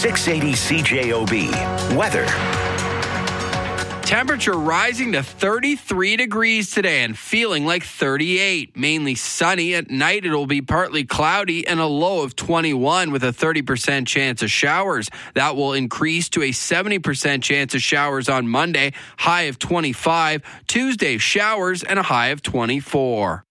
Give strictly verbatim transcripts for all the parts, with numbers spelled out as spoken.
six eighty C J O B. Weather. Temperature rising to thirty-three degrees today and feeling like thirty-eight. Mainly sunny. At night, it'll be partly cloudy and a low of twenty-one with a thirty percent chance of showers. That will increase to a seventy percent chance of showers on Monday, high of twenty-five. Tuesday, showers and a high of twenty-four.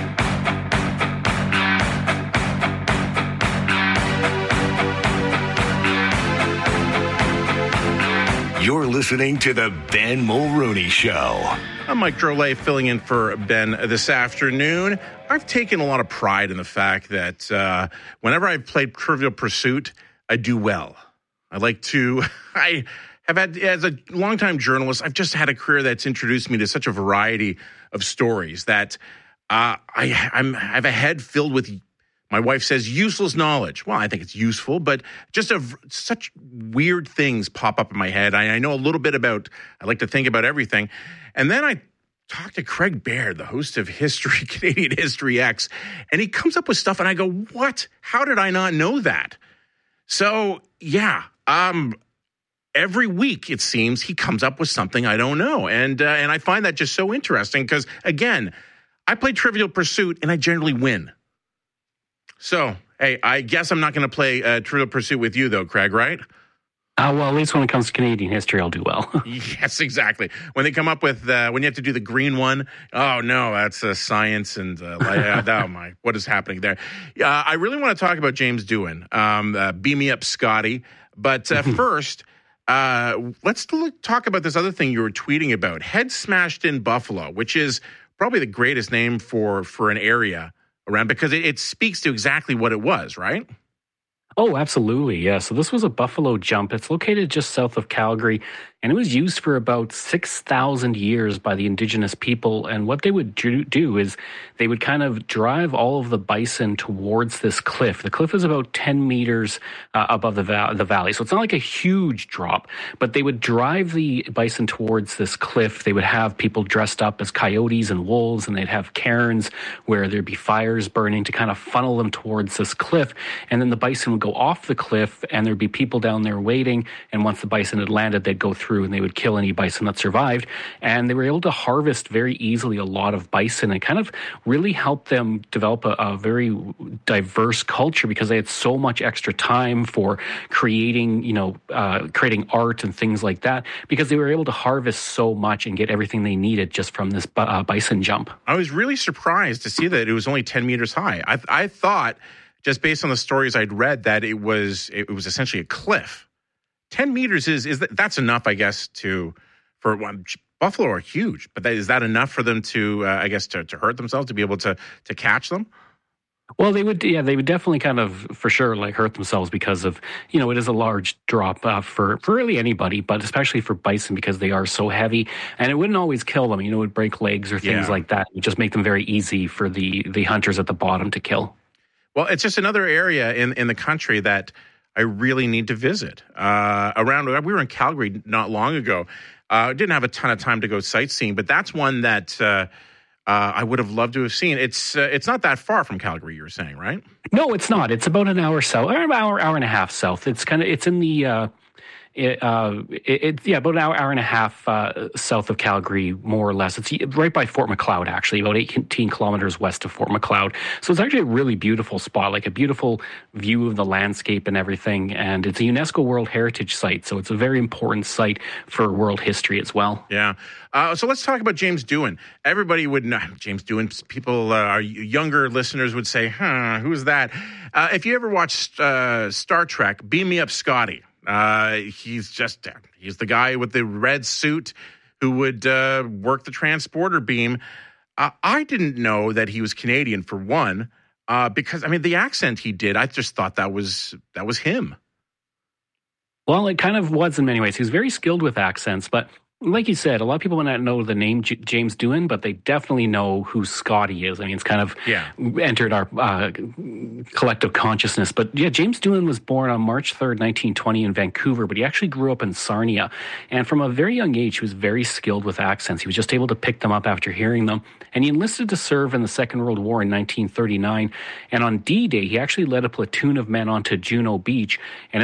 You're listening to the Ben Mulrooney Show. I'm Mike Drolet, filling in for Ben this afternoon. I've taken a lot of pride in the fact that uh, whenever I've played Trivial Pursuit, I do well. I like to, I have had, as a longtime journalist, I've just had a career that's introduced me to such a variety of stories that uh, I, I'm, I have a head filled with, my wife says, useless knowledge. Well, I think it's useful, but just a, such weird things pop up in my head. I, I know a little bit about, I like to think about everything. And then I talked to Craig Baird, the host of History, Canadian History X, and he comes up with stuff, and I go, what? How did I not know that? So, yeah, um, every week, it seems, he comes up with something I don't know. And, uh, and I find that just so interesting because, again, I play Trivial Pursuit, and I generally win. So, hey, I guess I'm not going to play uh, Trivial Pursuit with you, though, Craig, right? Uh, well, at least when it comes to Canadian history, I'll do well. Yes, exactly. When they come up with, uh, when you have to do the green one, oh, no, that's uh, science and, uh, like, uh, oh, my, what is happening there? Uh, I really want to talk about James Doohan, um, uh, Beam Me Up Scotty. But uh, first, uh, let's look, talk about this other thing you were tweeting about, Head Smashed in Buffalo, which is probably the greatest name for, for an area around, because it, it speaks to exactly what it was, right? Oh, absolutely. Yeah. So this was a buffalo jump. It's located just south of Calgary, and it was used for about six thousand years by the indigenous people. And what they would do is they would kind of drive all of the bison towards this cliff. The cliff is about ten meters uh, above the, va- the valley. So it's not like a huge drop, but they would drive the bison towards this cliff. They would have people dressed up as coyotes and wolves, and they'd have cairns where there'd be fires burning to kind of funnel them towards this cliff. And then the bison would go off the cliff, and there'd be people down there waiting. And once the bison had landed, they'd go through and they would kill any bison that survived. And they were able to harvest very easily a lot of bison and kind of really helped them develop a, a very diverse culture because they had so much extra time for creating, you know, uh, creating art and things like that because they were able to harvest so much and get everything they needed just from this uh, bison jump. I was really surprised to see that it was only ten meters high. I, I thought, just based on the stories I'd read, that it was it was essentially a cliff. Ten meters is is that, that's enough, I guess, to for one. Buffalo are huge, but that, is that enough for them to, uh, I guess, to, to hurt themselves, to be able to to catch them? Well, they would, yeah, they would definitely kind of, for sure, like hurt themselves because of, you know, it is a large drop uh, for, for really anybody, but especially for bison because they are so heavy, and it wouldn't always kill them. You know, it would break legs or things yeah. like that. It would just make them very easy for the, the hunters at the bottom to kill. Well, it's just another area in, in the country that I really need to visit. Uh, around, we were in Calgary not long ago. I uh, didn't have a ton of time to go sightseeing, but that's one that uh, uh, I would have loved to have seen. It's uh, it's not that far from Calgary, you were saying, right? No, it's not. It's about an hour south, or an hour, hour and a half south. It's kind of it's in the. Uh, It, uh, it, it, yeah, about an hour, hour and a half uh, south of Calgary, more or less. It's right by Fort Macleod, actually, about eighteen kilometers west of Fort Macleod. So it's actually a really beautiful spot, like a beautiful view of the landscape and everything. And it's a UNESCO World Heritage Site, so it's a very important site for world history as well. Yeah. Uh, so let's talk about James Doohan. Everybody would know James Doohan. People, uh, our younger listeners would say, huh, who's that? Uh, if you ever watched uh, Star Trek, Beam Me Up Scotty. Uh, he's just, he's the guy with the red suit who would uh, work the transporter beam. Uh, I didn't know that he was Canadian, for one, uh, because, I mean, the accent he did, I just thought that was, that was him. Well, it kind of was in many ways. He was very skilled with accents, but like you said, a lot of people might not know the name J- James Doohan, but they definitely know who Scotty is. I mean, it's kind of yeah. entered our uh, collective consciousness. But yeah, James Doohan was born on March third, nineteen twenty in Vancouver, but he actually grew up in Sarnia. And from a very young age, he was very skilled with accents. He was just able to pick them up after hearing them. And he enlisted to serve in the Second World War in nineteen thirty-nine. And on D-Day, he actually led a platoon of men onto Juno Beach. And